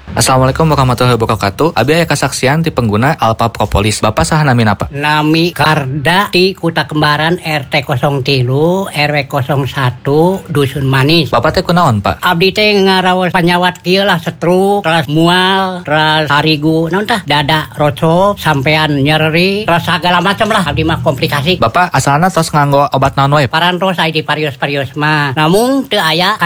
Assalamualaikum warahmatullahi wabarakatuh. Abi aya kasaksian ti pengguna Alpha Propolis. Bapak saha nami napa? Nami Karda di Kuta Kembaran RT 03 RW 01 Dusun Manis. Bapak teh kunaon, Pak? Abdi teh ngaraos panyawat kieu lah stroke, terus mual, terus harigu, naon tah dada rocop, sampean nyeri, terus segala macam lah abdi mah komplikasi. Bapak asalna tos nganggo obat naon wae? Parantos aya di parios-parios mah. Namun teu aya